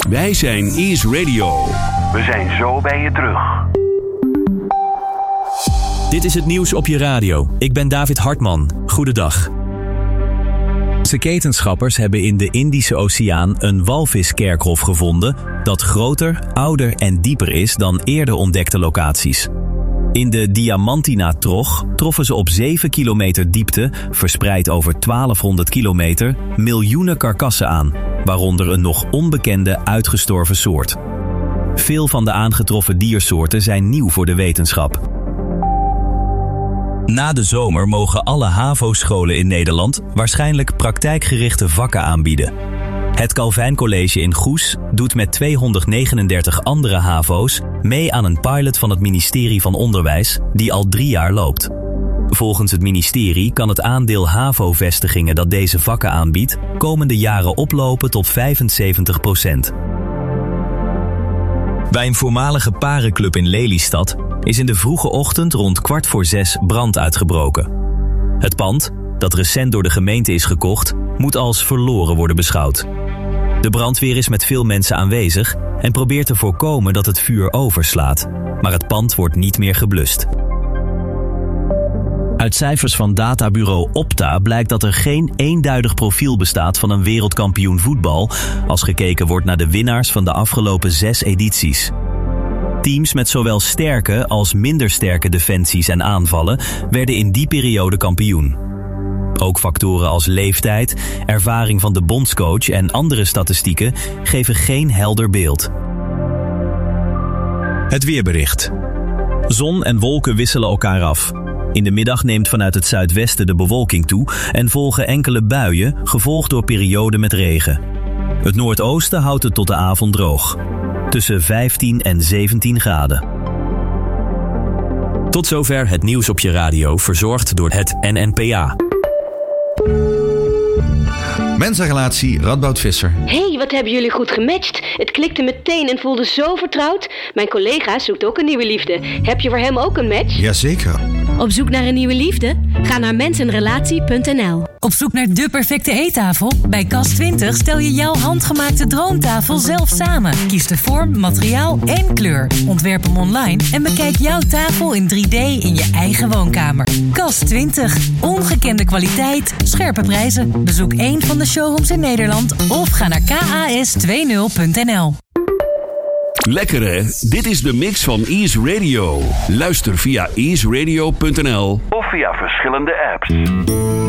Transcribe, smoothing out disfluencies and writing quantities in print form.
Wij zijn Ease Radio. We zijn zo bij je terug. Dit is het nieuws op je radio. Ik ben David Hartman. Goedendag. Ketenschappers hebben in de Indische Oceaan een walviskerkhof gevonden dat groter, ouder en dieper is dan eerder ontdekte locaties. In de Diamantina-trog troffen ze op 7 kilometer diepte, verspreid over 1200 kilometer, miljoenen karkassen aan, waaronder een nog onbekende uitgestorven soort. Veel van de aangetroffen diersoorten zijn nieuw voor de wetenschap. Na de zomer mogen alle HAVO-scholen in Nederland waarschijnlijk praktijkgerichte vakken aanbieden. Het Calvijn College in Goes doet met 239 andere HAVO's mee aan een pilot van het ministerie van Onderwijs die al 3 jaar loopt. Volgens het ministerie kan het aandeel HAVO-vestigingen dat deze vakken aanbiedt komende jaren oplopen tot 75%. Bij een voormalige parenclub in Lelystad is in de vroege ochtend rond 5:15 brand uitgebroken. Het pand, dat recent door de gemeente is gekocht, moet als verloren worden beschouwd. De brandweer is met veel mensen aanwezig en probeert te voorkomen dat het vuur overslaat, maar het pand wordt niet meer geblust. Uit cijfers van databureau Opta blijkt dat er geen eenduidig profiel bestaat van een wereldkampioen voetbal als gekeken wordt naar de winnaars van de afgelopen 6 edities. Teams met zowel sterke als minder sterke defensies en aanvallen werden in die periode kampioen. Ook factoren als leeftijd, ervaring van de bondscoach en andere statistieken geven geen helder beeld. Het weerbericht. Zon en wolken wisselen elkaar af. In de middag neemt vanuit het zuidwesten de bewolking toe en volgen enkele buien, gevolgd door perioden met regen. Het noordoosten houdt het tot de avond droog. Tussen 15 en 17 graden. Tot zover het nieuws op je radio, verzorgd door het NNPA. Mensenrelatie Radboud Visser. Hey, wat hebben jullie goed gematcht. Het klikte meteen en voelde zo vertrouwd. Mijn collega zoekt ook een nieuwe liefde. Heb je voor hem ook een match? Jazeker. Op zoek naar een nieuwe liefde? Ga naar mensenrelatie.nl. Op zoek naar de perfecte eettafel? Bij Cas20 stel je jouw handgemaakte droomtafel zelf samen. Kies de vorm, materiaal en kleur. Ontwerp hem online en bekijk jouw tafel in 3D in je eigen woonkamer. Cas20. Ongekende kwaliteit, scherpe prijzen. Bezoek één van de showrooms in Nederland of ga naar kas20.nl. Lekker hè? Dit is de mix van Ease Radio. Luister via easeradio.nl Of via verschillende apps.